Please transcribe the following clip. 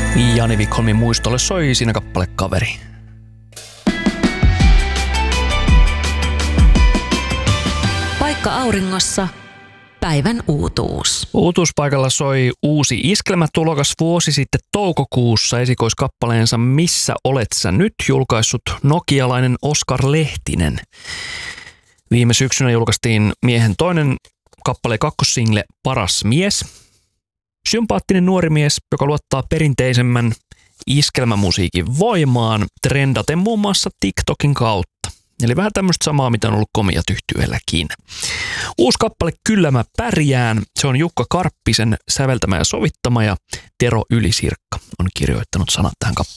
Jani Vikholmin muistolle soi siinä kappale Kaveri. Paikka auringossa. Päivän uutuus. Uutuuspaikalla soi uusi iskelmätulokas vuosi sitten toukokuussa esikoiskappaleensa Missä olet sä nyt julkaissut nokialainen Oskar Lehtinen. Viime syksynä julkaistiin miehen toinen kappale kakkossingle Paras mies. Sympaattinen nuori mies, joka luottaa perinteisemmän iskelmämusiikin voimaan trendaten muun muassa TikTokin kautta. Eli vähän tämmöistä samaa, mitä on ollut Komiat yhtyeelläkin. Uusi kappale Kyllä mä pärjään. Se on Jukka Karppisen säveltämä ja sovittama ja Tero Ylisirkka on kirjoittanut sanat tähän kappaleeseen.